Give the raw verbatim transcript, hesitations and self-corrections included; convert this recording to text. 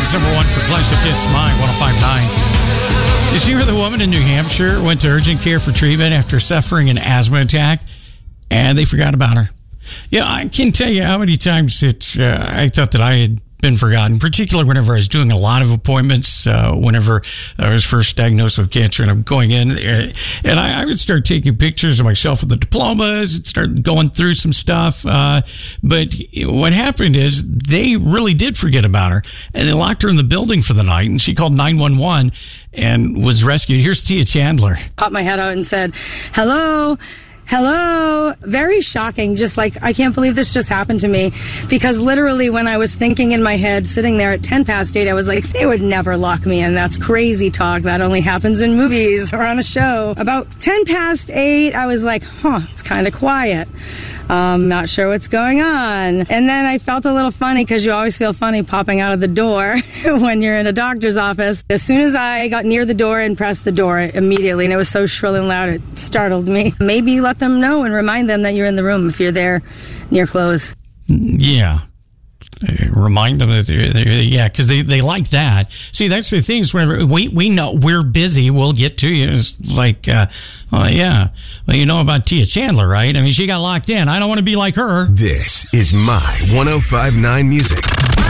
is number one for Classic Hits Mine, one oh five point nine. You see where the woman in New Hampshire went to urgent care for treatment after suffering an asthma attack, and they forgot about her. Yeah, I can't tell you how many times it, uh, I thought that I had been forgotten, particularly whenever I was doing a lot of appointments, uh, whenever I was first diagnosed with cancer, and I'm going in, and I, I would start taking pictures of myself with the diplomas and start going through some stuff. Uh, but what happened is they really did forget about her, and they locked her in the building for the night, and she called nine one one and was rescued. Here's Tia Chandler. Popped my head out and said, hello. Hello. Very shocking. Just like, I can't believe this just happened to me. Because literally when I was thinking in my head, sitting there at ten past eight, I was like, they would never lock me in. That's crazy talk. That only happens in movies or on a show. About ten past eight, I was like, huh, it's kind of quiet. Um, not sure what's going on. And then I felt a little funny, because you always feel funny popping out of the door when you're in a doctor's office. As soon as I got near the door and pressed the door immediately, and it was so shrill and loud, it startled me. Maybe let them know and remind them that you're in the room if you're there near close. Yeah. Remind them that they're, they're, yeah, because they, they like that. See, that's the thing is whenever we, we know we're busy, we'll get to you. It's like, uh, oh, yeah. Well, you know about Tia Chandler, right? I mean, she got locked in. I don't want to be like her. This is My one oh five point nine Music.